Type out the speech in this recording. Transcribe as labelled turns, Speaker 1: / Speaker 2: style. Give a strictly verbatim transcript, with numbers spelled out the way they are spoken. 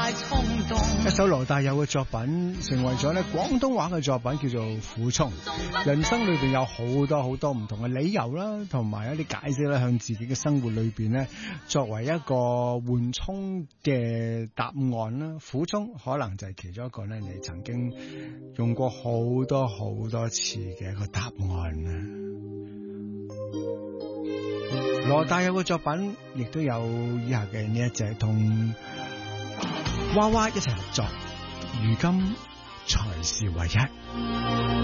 Speaker 1: 太衝動。
Speaker 2: 一首羅大佑嘅作品成為咗咧廣東話嘅作品，叫做《苦衷》。人生裏邊有好多好多唔同嘅理由啦，同埋一啲解釋啦，向自己嘅生活裏邊咧作為一個緩衝嘅答案啦。苦衷可能就係其中一個咧，你曾經用過好多好多次嘅一個答案啦。羅大佑嘅作品亦都有以下嘅呢一隻，同娃娃一齊合作，如今才是唯一。